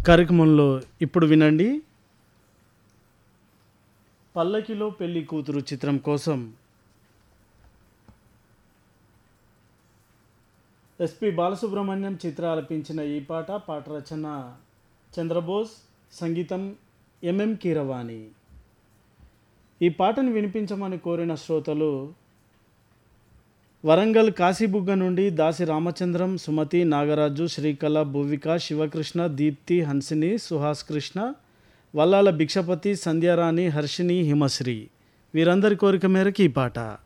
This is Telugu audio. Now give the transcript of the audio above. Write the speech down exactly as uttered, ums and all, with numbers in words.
కార్యక్రమంలో ఇప్పుడు వినండి. పల్లకిలో పెళ్లి కూతురు చిత్రం కోసం ఎస్పి బాలసుబ్రహ్మణ్యం చిత్ర ఆలపించిన ఈ పాట. పాట రచన చంద్రబోస్, సంగీతం ఎంఎం కీరవాణి. ఈ పాటను వినిపించమని కోరిన శ్రోతలు వరంగల్ కాశీబుగ్గ నుండి దాసి రామచంద్రం, సుమతి, నాగరాజు, శ్రీకళ, భువిక, శివకృష్ణ, దీప్తి, హన్సిని, సుహాస్ కృష్ణ, వల్లాల భిక్షపతి, సంధ్యారాణి, హర్షిని, హిమశ్రీ వీరందరి కోరిక మేరకు ఈ పాట.